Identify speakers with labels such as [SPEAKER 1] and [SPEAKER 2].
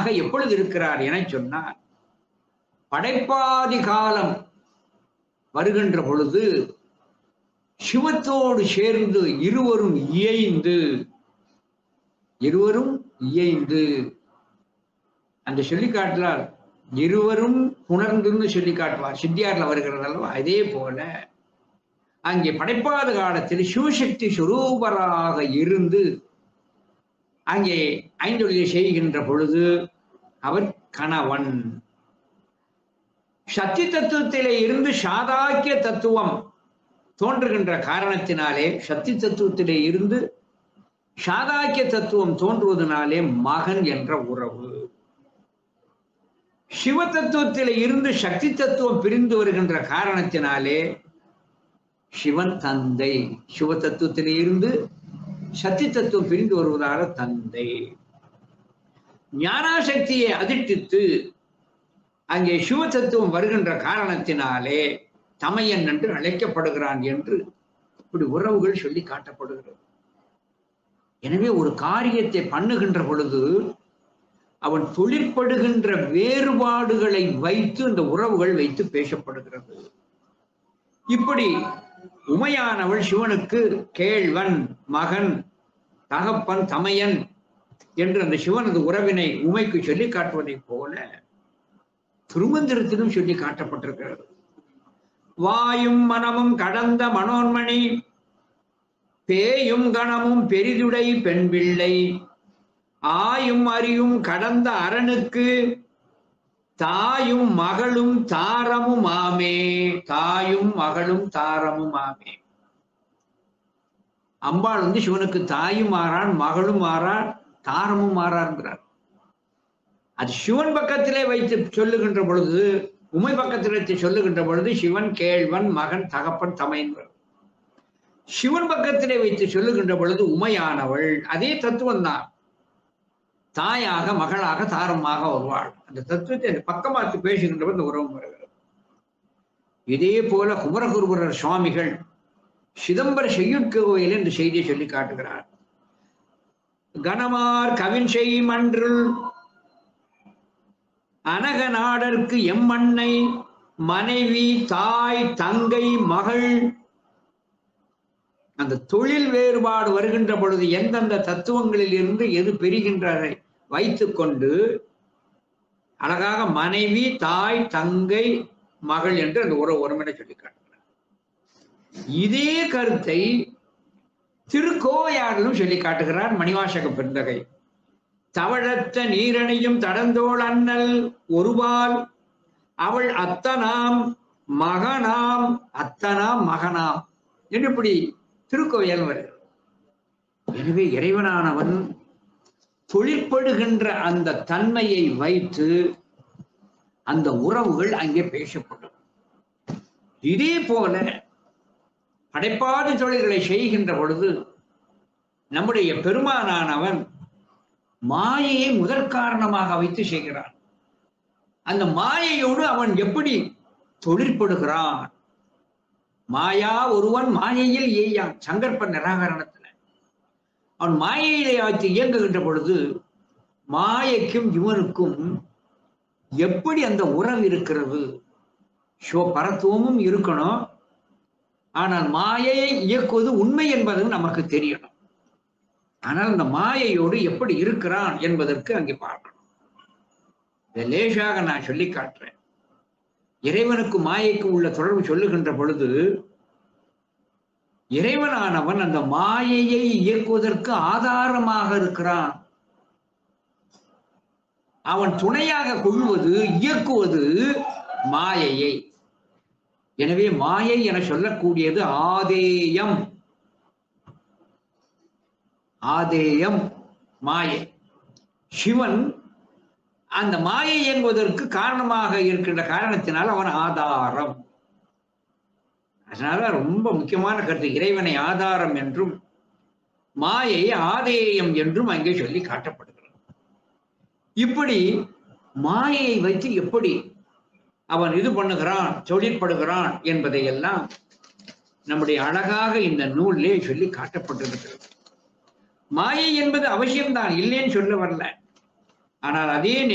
[SPEAKER 1] எப்பொழுது இருக்கிறார் என சொன்னார், படைப்பாதி காலம் வருகின்ற பொழுது சிவத்தோடு சேர்ந்து இருவரும் இயைந்து அந்த சொல்லி காட்டுறார். இருவரும் புணர்ந்துன்னு சொல்லி காட்டுவார், சித்தியார்ல வருகிறது அல்லவா. அதே போல அங்கே படைப்பாத காலத்தில் சிவசக்தி சுரூபராக இருந்து அங்கே ஐந்தொழிலை செய்கின்ற பொழுது அவர் கணவன். சக்தி தத்துவத்திலே இருந்து சாதாக்கிய தத்துவம் தோன்றுகின்ற காரணத்தினாலே, சக்தி தத்துவத்திலே இருந்து சாதாக்கிய தத்துவம் தோன்றுவதனாலே மகன் என்ற உறவு. சிவ தத்துவத்திலே இருந்து சக்தி தத்துவம் பிரிந்து வருகின்ற காரணத்தினாலே சிவன் தந்தை. சிவ தத்துவத்திலே இருந்து சக்தி தத்துவம் பிரிந்து வருவதால தந்தை. ஞானாசக்தியை அதிர்ஷ்டித்து அங்கே சிவ தத்துவம் வருகின்ற காரணத்தினாலே தமையன் என்று அழைக்கப்படுகிறான் என்று இப்படி உறவுகள் சொல்லி காட்டப்படுகிறது. எனவே ஒரு காரியத்தை பண்ணுகின்ற பொழுது அவன் தொழிற்படுகின்ற வேறுபாடுகளை வைத்து இந்த உறவுகள் வைத்து பேசப்படுகிறது. இப்படி உமையானவள் சிவனுக்கு கேழ்வன், மகன், தகப்பன், தமையன் என்று அந்த சிவனது உறவினை உமைக்கு சொல்லி காட்டுவதை போல திருமந்திரத்திலும் சொல்லி காட்டப்பட்டிருக்கிறது. வாயும் மனமும் கடந்த மனோன்மணி, பேயும் கணமும் பெரிதுடை பெண் பிள்ளை, ஆயும் அறியும் கடந்த அரணுக்கு தாயும் மகளும் தாரமும் ஆமே. தாயும் மகளும் தாரமும் ஆமே. அம்பாள் சிவனுக்கு தாயும் மாறான், மகளும் மாறான், தாரமும் மாறான்கிறார். அது சிவன் பக்கத்திலே வைத்து சொல்லுகின்ற பொழுது, உமை பக்கத்தில் வைத்து சொல்லுகின்ற பொழுது சிவன் கேழ்வன், மகன், தகப்பன், தமையன். சிவன் பக்கத்திலே வைத்து சொல்லுகின்ற பொழுது உமையானவள் அதே தத்துவம் தான், தாயாக மகளாக தாரமாக வருவாள். அந்த தத்துவத்தை அந்த பக்கமாத்து பேசுகின்ற இந்த உறவு வருகிறது. இதே போல குமரகுருபரர் சுவாமிகள் சிதம்பர செய்யுட்கோயில் என்று செய்தியை சொல்லி காட்டுகிறார். கணமார் கவின் செய்யும் அன்றுள் அனக நாடற்கு எம்மண்ணை மனைவி, தாய், தங்கை, மகள். அந்த தொழில் வேறுபாடு வருகின்ற பொழுது எந்தெந்த தத்துவங்களில் இருந்து எது பெறுகின்றதை வைத்துக் கொண்டு அழகாக மனைவி, தாய், தங்கை, மகள் என்று அந்த ஒருமனை சொல்லி காட்டுகிறார். இதே கருத்தை திருக்கோவையாரிலும் சொல்லி காட்டுகிறார் மணிவாசக பெருந்தகை. தவழத்த நீரணியும் தடந்தோள் அண்ணல் ஒருபால், அவள் அத்தனாம் மகனாம், அத்தனாம் மகனாம் என்று இப்படி திருக்கோவையால் வருகிறது. எனவே இறைவனானவன் தொழிற்படுகின்ற அந்த தன்மையை வைத்து அந்த உறவுகள் அங்கே பேசப்படும். இதே போல படைப்பாடு தொழில்களை செய்கின்ற பொழுது நம்முடைய பெருமானானவன் மாயையை முதல் காரணமாக வைத்து செய்கிறான். அந்த மாயையோடு அவன் எப்படி தொழிற்படுகிறான்? மாயா ஒருவன் மாயையில் ஏயான், சங்கற்ப நிராகரணத்துல அவன் மாயையிலே வைத்து இயங்குகின்ற பொழுது மாயைக்கும் இவனுக்கும் எப்படி அந்த உறவு இருக்கிறது? பரத்துவமும் இருக்கணும், ஆனால் மாயையை இயக்குவது உண்மை என்பதும் நமக்கு தெரியணும். ஆனால் அந்த மாயையோடு எப்படி இருக்கிறான் என்பதற்கு அங்கே பார்க்கணும். இதை லேசாக நான் சொல்லி காட்டுறேன். இறைவனுக்கு மாயைக்கு உள்ள தொடர்பு சொல்லுகின்ற பொழுது இறைவனானவன் அந்த மாயையை இயக்குவதற்கு ஆதாரமாக இருக்கிறான். அவன் துணையாக கொள்வது, இயக்குவது மாயையை. எனவே மாயை என சொல்லக்கூடியது ஆதேயம். ஆதேயம் மாயை. சிவன் அந்த மாயை இயங்குவதற்கு காரணமாக இருக்கின்ற காரணத்தினால் அவன் ஆதாரம். அதனால ரொம்ப முக்கியமான கருத்து, இறைவனை ஆதாரம் என்றும் மாயை ஆதேயம் என்றும் அங்கே சொல்லி காட்டப்படுகிறது. இப்படி மாயையை வைத்து எப்படி அவன் இது பண்ணுகிறான், தொழிற்படுகிறான் என்பதையெல்லாம் நம்முடைய அழகாக இந்த நூலிலே சொல்லி காட்டப்பட்டிருக்கிறது. மாயை என்பது அவசியம்தான், இல்லைன்னு சொல்ல வரல. ஆனால் அதே